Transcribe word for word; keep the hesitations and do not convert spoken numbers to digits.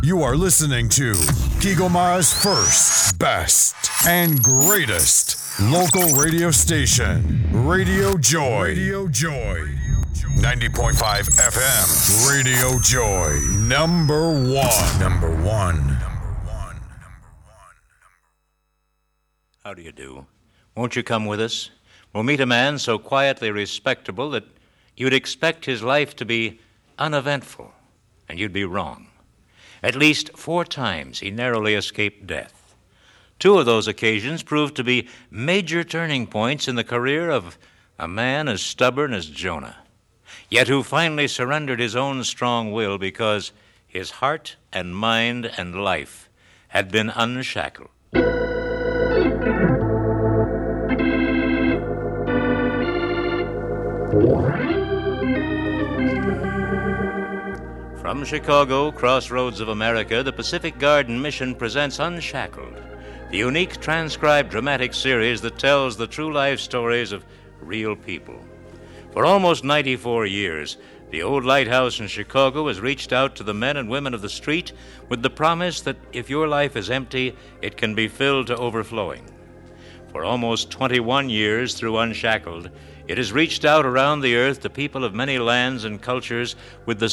You are listening to Kigomara's first, best, and greatest local radio station, Radio Joy. Radio Joy. ninety point five F M. Radio Joy. Number one. Number one. How do you do? Won't you come with us? We'll meet a man so quietly respectable that you'd expect his life to be uneventful, and you'd be wrong. At least four times he narrowly escaped death. Two of those occasions proved to be major turning points in the career of a man as stubborn as Jonah, yet who finally surrendered his own strong will because his heart and mind and life had been unshackled. From Chicago, crossroads of America, the Pacific Garden Mission presents Unshackled, the unique transcribed dramatic series that tells the true life stories of real people. For almost ninety-four years, the old lighthouse in Chicago has reached out to the men and women of the street with the promise that if your life is empty, it can be filled to overflowing. For almost twenty-one years through Unshackled, it has reached out around the earth to people of many lands and cultures with the